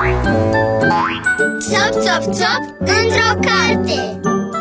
Țop, țop, țop, într-o carte.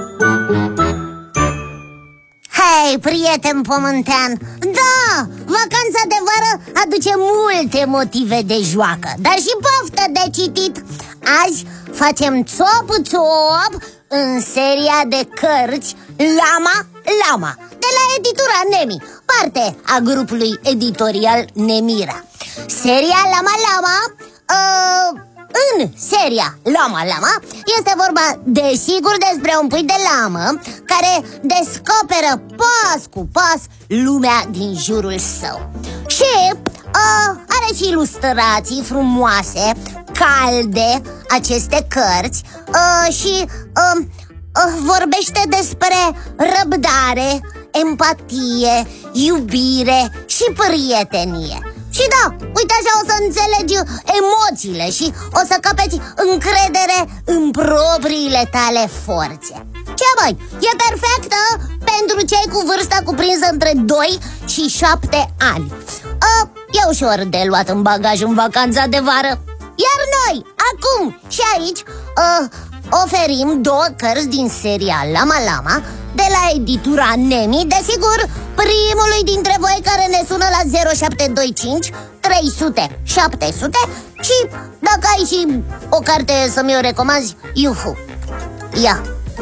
Hei, prieten pământean, da, vacanța de vară aduce multe motive de joacă, dar și poftă de citit. Azi facem țop-țop în seria de cărți Lama Lama, de la editura Nemi, parte a grupului editorial Nemira. Seria Lama Lama, în seria Lama Lama este vorba desigur despre un pui de lamă care descoperă pas cu pas lumea din jurul său. Și are și ilustrații frumoase, calde, aceste cărți, și vorbește despre răbdare, empatie, iubire și prietenie. Și da, uite așa o să înțelegi emoțiile și o să capeți încredere în propriile tale forțe. Ce băi, e perfectă pentru cei cu vârsta cuprinsă între 2 și 7 ani. E ușor de luat în bagaj în vacanța de vară. Iar noi, acum și aici, oferim 2 cărți din seria Lama Lama de la editura Nemi, desigur, primului dintre voi care ne sună la 0725 300 700. Și dacă ai și o carte să mi-o recomanzi, iuhu, ia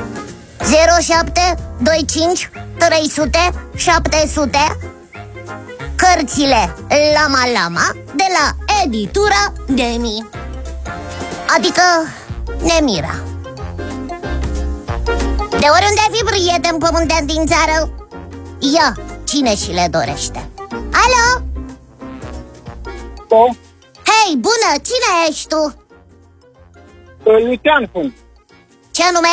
0725 300 700, cărțile Lama Lama de la editura Nemi, adică Nemira. De oriunde ai fi, prieten pământean din țară, ia cine și le dorește. Alo? Hei, bună, cine ești tu? Lucian sunt. Ce nume?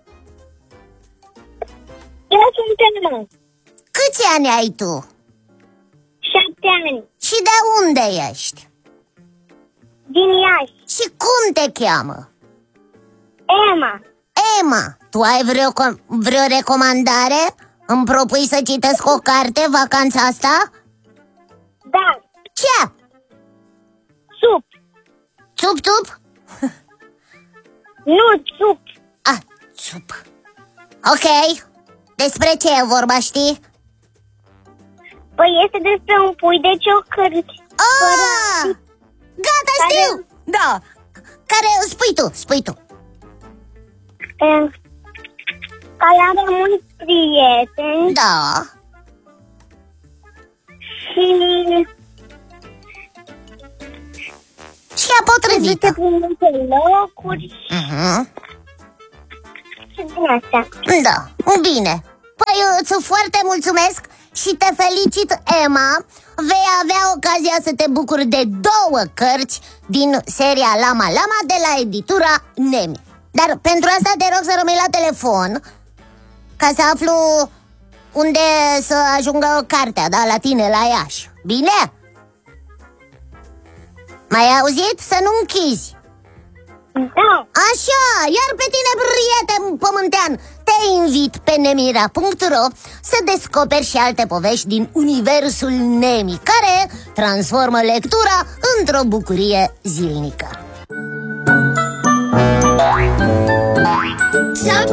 Eu sunt Emma. Câți ani ai tu? 7 ani. Și de unde ești? Din Iași. Și cum te cheamă? Emma. Emma, tu ai vreo recomandare? Îmi propui să citesc o carte vacanța asta? Da. Ce? Sup. Țup-țup? Nu, sup. Țup. Ok. Despre ce e vorba, știi? Păi este despre un pui de ciocărți. Gata, știu! Da. Care, spui tu. Care are mulți prieteni. Da. Și a potrivită. Se prin multe locuri. Și din astea. Da, bine. Păi îți foarte mulțumesc și te felicit, Emma. Vei avea ocazia să te bucuri de 2 cărți din seria Lama Lama de la editura Nemi. Dar pentru asta te rog să rămâi la telefon ca să aflu unde să ajungă cartea, da, la tine, la Iași. Bine? M-ai auzit? Să nu închizi. Da. Așa, iar pe tine, prieten pământean, te invit pe nemira.ro să descoperi și alte povești din universul Nemi, care transformă lectura într-o bucurie zilnică.